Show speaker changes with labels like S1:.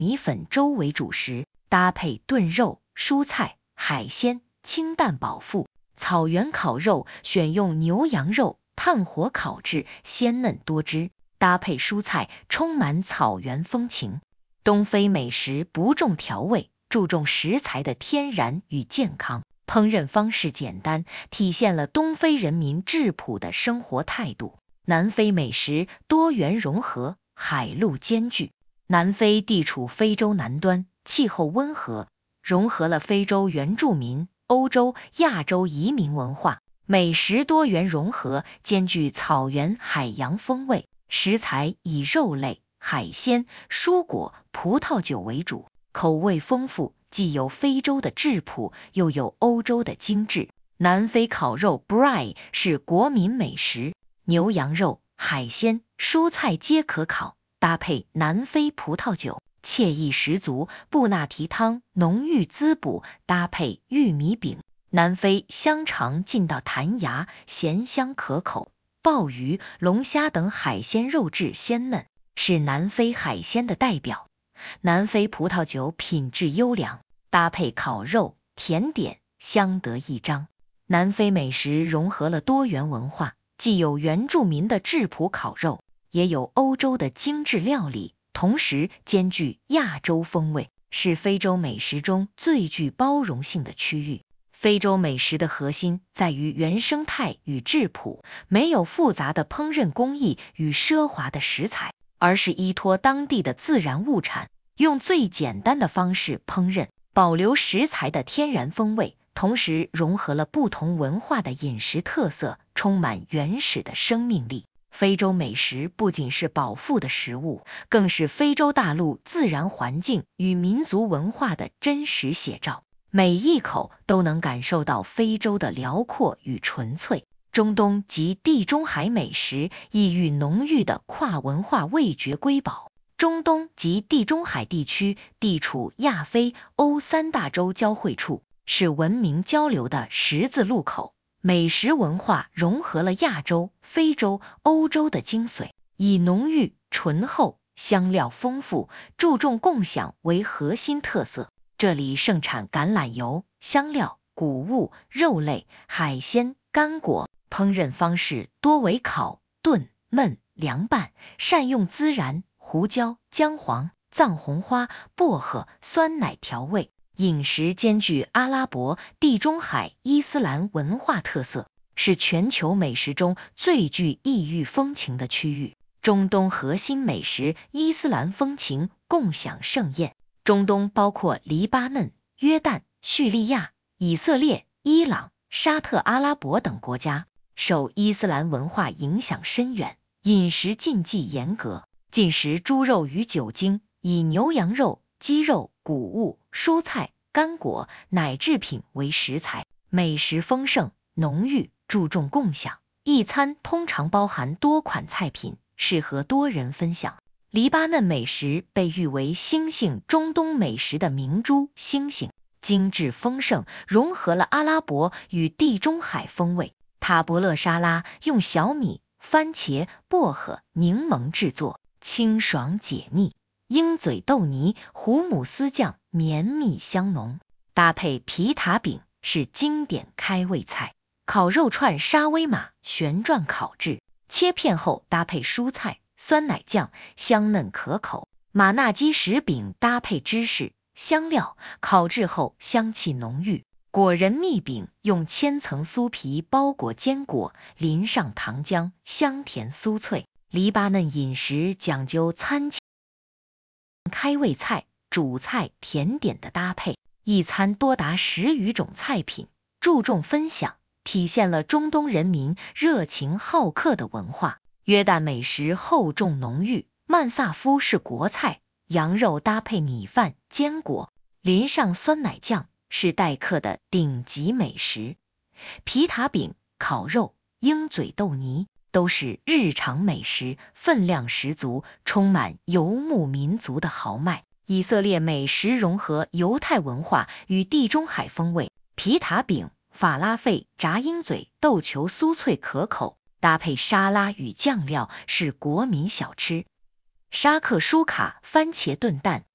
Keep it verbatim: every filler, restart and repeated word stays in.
S1: 米粉粥为主食，搭配炖肉、蔬菜、海鲜，清淡饱腹。草原烤肉选用牛羊肉，炭火烤制，鲜嫩多汁，搭配蔬菜，充满草原风情。东非美食不重调味，注重食材的天然与健康，烹饪方式简单，体现了东非人民质朴的生活态度。南非美食多元融合，海陆兼具。南非地处非洲南端，气候温和，融合了非洲原住民、欧洲、亚洲移民文化，美食多元融合，兼具草原、海洋风味。食材以肉类、海鲜、蔬果、葡萄酒为主，口味丰富，既有非洲的质朴，又有欧洲的精致。南非烤肉 braai 是国民美食，牛羊肉、海鲜、蔬菜皆可烤，搭配南非葡萄酒，惬意十足。布纳提汤浓郁滋补，搭配玉米饼。南非香肠劲道弹牙，咸香可口。鲍鱼、龙虾等海鲜肉质鲜嫩，是南非海鲜的代表。南非葡萄酒品质优良，搭配烤肉、甜点，相得益彰。南非美食融合了多元文化，既有原住民的质朴烤肉，也有欧洲的精致料理，同时兼具亚洲风味，是非洲美食中最具包容性的区域。非洲美食的核心在于原生态与质朴，没有复杂的烹饪工艺与奢华的食材，而是依托当地的自然物产，用最简单的方式烹饪，保留食材的天然风味，同时融合了不同文化的饮食特色，充满原始的生命力。非洲美食不仅是饱腹的食物，更是非洲大陆自然环境与民族文化的真实写照。每一口都能感受到非洲的辽阔与纯粹。中东及地中海美食异域浓郁的跨文化味觉瑰宝。中东及地中海地区地处亚非欧三大洲交汇处，是文明交流的十字路口。美食文化融合了亚洲、非洲、欧洲的精髓，以浓郁、醇厚、香料丰富、注重共享为核心特色。这里盛产橄榄油、香料、谷物、肉类、海鲜、干果，烹饪方式多为烤、炖、焖、凉拌，善用孜然、胡椒、姜黄、藏红花、薄荷、酸奶调味。饮食兼具阿拉伯、地中海、伊斯兰文化特色，是全球美食中最具异域风情的区域。中东核心美食伊斯兰风情，共享盛宴。中东包括黎巴嫩、约旦、叙利亚、以色列、伊朗、沙特阿拉伯等国家，受伊斯兰文化影响深远，饮食禁忌严格，禁食猪肉与酒精，以牛羊肉、鸡肉、谷物、蔬菜、干果、奶制品为食材。美食丰盛浓郁，注重共享，一餐通常包含多款菜品，适合多人分享。黎巴嫩美食被誉为星星中东美食的明珠星星，精致丰盛，融合了阿拉伯与地中海风味。塔伯勒沙拉用小米、番茄、薄荷、柠檬制作，清爽解腻。鹰嘴豆泥、胡姆斯酱绵密香浓，搭配皮塔饼是经典开胃菜。烤肉串沙威玛旋转烤制，切片后搭配蔬菜、酸奶酱，香嫩可口。马纳基什饼搭配芝士、香料，烤制后香气浓郁。果仁蜜饼用千层酥皮包裹坚果，淋上糖浆，香甜酥脆。黎巴嫩饮食讲究餐前开胃菜、主菜、甜点的搭配，一餐多达十余种菜品，注重分享，体现了中东人民热情好客的文化。约旦美食厚重浓郁，曼萨夫是国菜，羊肉搭配米饭、坚果，淋上酸奶酱，是待客的顶级美食。皮塔饼、烤肉、鹰嘴豆泥都是日常美食，分量十足，充满游牧民族的豪迈。以色列美食融合犹太文化与地中海风味，皮塔饼、法拉费、炸鹰嘴豆球酥脆可口，搭配沙拉与酱料是国民小吃。沙克舒卡番茄炖蛋